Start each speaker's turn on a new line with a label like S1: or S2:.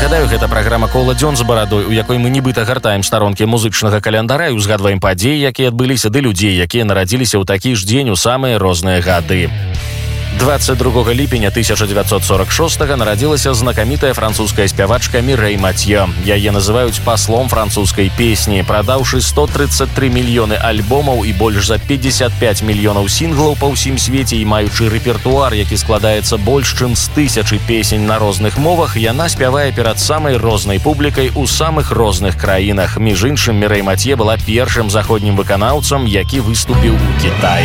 S1: Нагадаю, гэта праграма «Кола дзён з барадой», у якой мы нібыта гартаем старонкі музычнага календара і узгадваем падзеі, якія адбыліся, ды людзей, якія нарадзіліся ў такі ж дзень у самыя розныя гады. 22 ліпеня 1946 нарадзілася знакамітая французская спявачка Мірэй Мат'ё. Яе называюць паслом французскай песні. Прадаўшы 133 мільёны альбомаў і больш за 55 мільёнаў сінглаў па ўсім свеце і маючы рэпертуар, які складаецца больш чым з 1000 песень на розных мовах, яна спявае перад самай рознай публікай у самых розных краінах. Між іншым, Мірэй Мат'ё была першым заходнім выканаўцам, які выступіў у Кітаі.